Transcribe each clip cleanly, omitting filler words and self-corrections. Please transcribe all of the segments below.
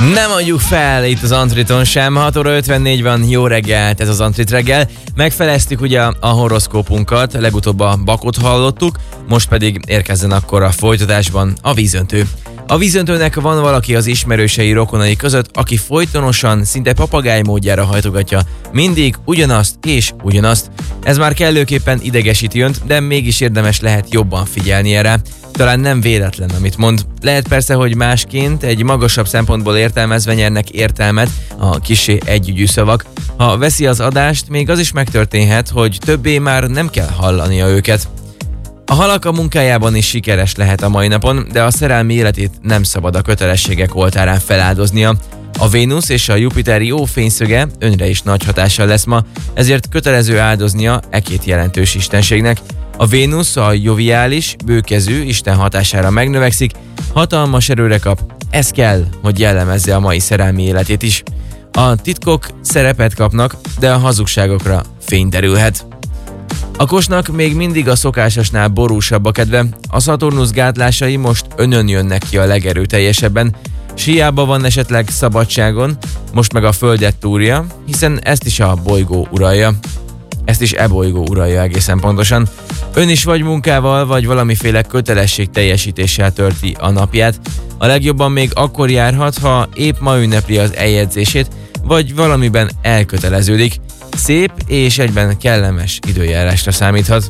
Nem adjuk fel itt az Antriton sem, 6 óra 54 van, jó reggelt, ez az Antrit reggel. Megfeleztük ugye a horoszkópunkat, legutóbb a Bakot hallottuk, most pedig érkezzen akkor a folytatásban a vízöntő. A vízöntőnek van valaki az ismerősei, rokonai között, aki folytonosan, szinte papagáj módjára hajtogatja mindig ugyanazt és ugyanazt. Ez már kellőképpen idegesíti önt, de mégis érdemes lehet jobban figyelni erre. Talán nem véletlen, amit mond. Lehet persze, hogy másként, egy magasabb szempontból értelmezve nyernek értelmet a kissé együgyű szavak. Ha veszi az adást, még az is megtörténhet, hogy többé már nem kell hallania őket. A halak a munkájában is sikeres lehet a mai napon, de a szerelmi életét nem szabad a kötelességek oltárán feláldoznia. A Vénusz és a Jupiter jó fényszöge önre is nagy hatással lesz ma, ezért kötelező áldoznia két jelentős istenségnek. A Vénusz a joviális, bőkezű Isten hatására megnövekszik, hatalmas erőre kap, ez kell, hogy jellemezze a mai szerelmi életét is. A titkok szerepet kapnak, de a hazugságokra fény derülhet. A Kosnak még mindig a szokásosnál borúsabb a kedve, a Szaturnusz gátlásai most önön jönnek ki a legerőteljesebben, s hiába van esetleg szabadságon, most meg a Földet túrja, hiszen ezt is a bolygó uralja. Ezt is bolygó uralja egészen pontosan. Ön is vagy munkával, vagy valamiféle kötelesség teljesítéssel tölti a napját. A legjobban még akkor járhat, ha épp ma ünnepli az eljegyzését, vagy valamiben elköteleződik. Szép és egyben kellemes időjárásra számíthat.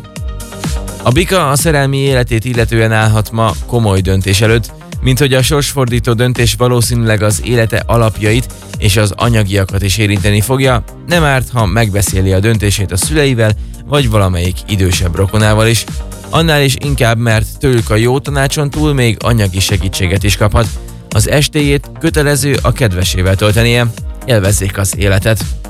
A Bika a szerelmi életét illetően állhat ma komoly döntés előtt, mint hogy a sorsfordító döntés valószínűleg az élete alapjait és az anyagiakat is érinteni fogja, nem árt, ha megbeszéli a döntését a szüleivel, vagy valamelyik idősebb rokonával is. Annál is inkább, mert tőlük a jó tanácson túl még anyagi segítséget is kaphat. Az estéjét kötelező a kedvesével töltenie, élvezzék az életet.